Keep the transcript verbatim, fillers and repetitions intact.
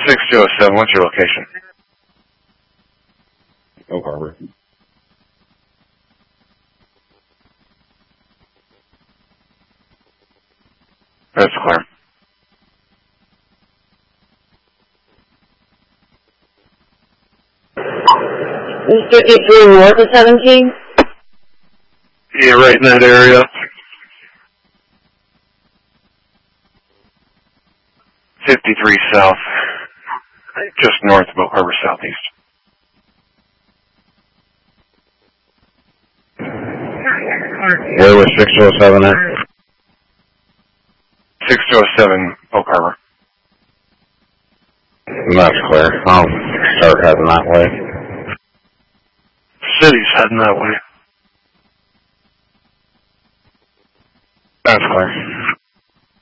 six two oh seven, what's your location? Oak Harbor. That's clear. fifty-three north of seventeen? Yeah, right in that area. fifty-three south. Just north of Oak Harbor Southeast. Where was six two oh seven at? six two oh seven Oak Harbor. That's clear. I'll start heading that way. City's heading that way. That's clear.